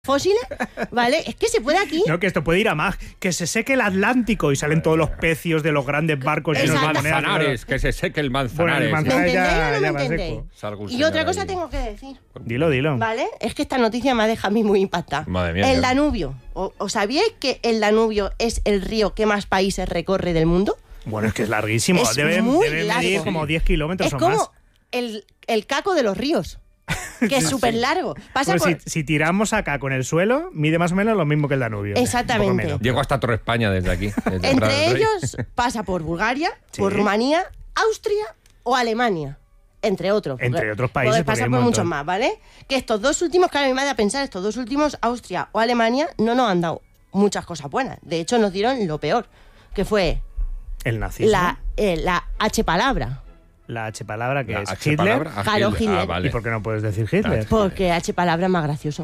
fósiles, ¿vale? Es que se puede aquí. No, que esto puede ir a más. Que se seque el Atlántico y salen todos los pecios de los grandes barcos El llenos de manzanares, que se seque el manzanares. Bueno, el ¿Me entendéis ya o no me va entendéis? seco. Y otra cosa tengo que decir. Dilo. ¿Vale? Es que esta noticia me ha dejado a mí muy impactada. Madre mía. El Danubio. ¿Os sabíais que el Danubio es el río que más países recorre del mundo? Bueno, es que es larguísimo. Es Debe muy medir largo. como 10 kilómetros Es o como más. el caco de los ríos, que es súper largo. Pasa Pues por... si tiramos acá con el suelo, mide más o menos lo mismo que el Danubio. Exactamente. Un poco menos. Llego hasta Torre España desde aquí. desde Prado Entre del Rey. ellos pasa por Bulgaria, Sí. por Rumanía, Austria o Alemania. Entre otros. Entre otros países, Puede porque pasar hay por un muchos montón. más, ¿vale? Que estos dos últimos, claro, mi madre a pensar, estos dos últimos, Austria o Alemania, no nos han dado muchas cosas buenas. De hecho, nos dieron lo peor, que fue El nazismo. la H palabra. La H palabra que La es H Hitler. palabra, a Claro, Hitler. Ah, vale. ¿Y por qué no puedes decir Hitler? Porque H palabra es más gracioso.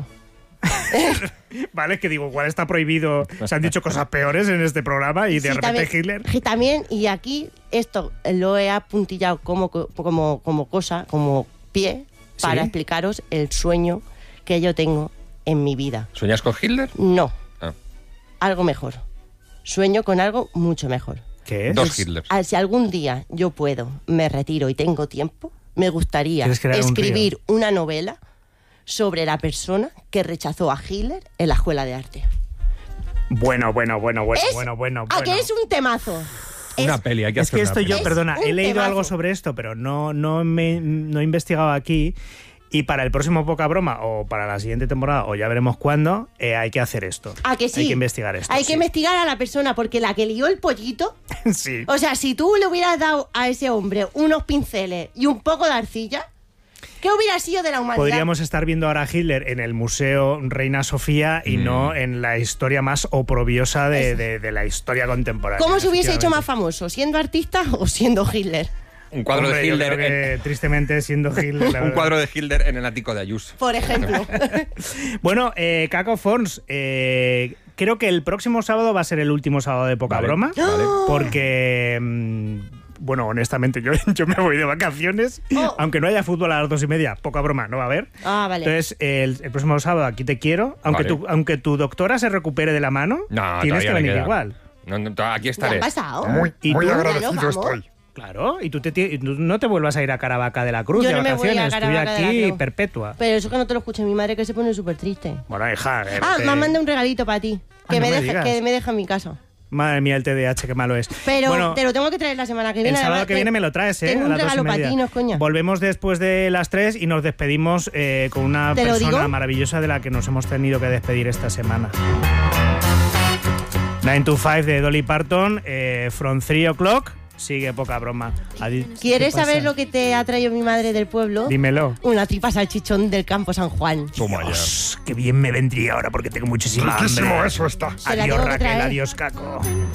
Vale, es que digo, igual está prohibido. Se han dicho cosas peores en este programa y de Sí, repente también, Hitler. También, y aquí esto lo he apuntillado como cosa, como pie, para ¿Sí? explicaros el sueño que yo tengo en mi vida. ¿Sueñas con Hitler? No, Ah, algo mejor. Sueño con algo mucho mejor. ¿Qué es? dos Hitlers. Si algún día yo puedo, me retiro y tengo tiempo, me gustaría ¿Quieres crear un escribir una novela sobre la persona que rechazó a Hitler en la escuela de arte. Bueno. ¿A que es un temazo? Una Es- peli, hay que Es hacer que una esto peli. yo, Es perdona, un he leído temazo. algo sobre esto, pero no he investigado aquí. Y para el próximo Poca Broma, o para la siguiente temporada, o ya veremos cuándo, hay que hacer esto. ¿A que sí? Hay que investigar esto. Hay sí. que investigar a la persona, porque la que lió el pollito... Sí. O sea, si tú le hubieras dado a ese hombre unos pinceles y un poco de arcilla, ¿qué hubiera sido de la humanidad? Podríamos estar viendo ahora a Hitler en el Museo Reina Sofía y no en la historia más oprobiosa de la historia contemporánea. ¿Cómo se hubiese hecho más efectivamente. famoso? ¿Siendo artista o siendo Hitler? Un cuadro Hombre, de yo Hitler. creo que, tristemente, siendo Hitler. la Un verdad. cuadro de Hitler en el ático de Ayuso. Por ejemplo. Bueno, Caco Fons, creo que el próximo sábado va a ser el último sábado de Poca Vale, Broma. vale. Porque, bueno, honestamente, yo me voy de vacaciones. Oh. Aunque no haya fútbol a las 2:30, Poca Broma no va a haber. Ah, vale. Entonces, el próximo sábado aquí te quiero. Aunque, Vale. aunque tu doctora se recupere de la mano, No, tienes que todavía le venir queda. igual. No, aquí ¿Qué estaré. ha pasado? ¿Y tú? agradecido Claro, vamos. estoy. Claro, y tú no te vuelvas a ir a Caravaca de la Cruz Yo de no me voy a vacaciones. Estoy Caravaca de la aquí Cruz. perpetua. Pero eso que no te lo escuche mi madre, que se pone súper triste. Bueno, hija. Ah, me han mandado un regalito para ti. Ah, no me digas. Que me deja en mi casa. Madre mía, el TDAH, qué malo es. Pero Bueno, te lo tengo que traer la semana que el viene. sábado además, que viene me lo traes, ¿eh? Tengo a un las regalo 2:30. para ti, no es coña. Volvemos después de las 3 y nos despedimos con una ¿Te lo persona digo? maravillosa de la que nos hemos tenido que despedir esta semana. 9 to 5 de Dolly Parton, From 3 o'clock, sigue Poca Broma. ¿Quieres ¿Qué pasa? saber lo que te ha traído mi madre del pueblo? Dímelo. Una tripa salchichón del campo San Juan. Toma ya. Dios, qué bien me vendría ahora porque tengo muchísima hambre. eso está. Se la Adiós tengo que Raquel, traer. adiós Caco.